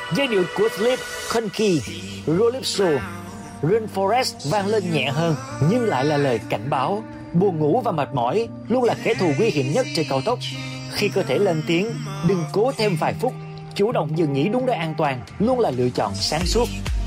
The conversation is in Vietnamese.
Giai điệu của Philip Konki, Calypso, Rainforest vang lên nhẹ hơn, nhưng lại là lời cảnh báo. Buồn ngủ và mệt mỏi luôn là kẻ thù nguy hiểm nhất trên cao tốc. Khi cơ thể lên tiếng, đừng cố thêm vài phút, chủ động dừng nghỉ đúng nơi an toàn luôn là lựa chọn sáng suốt.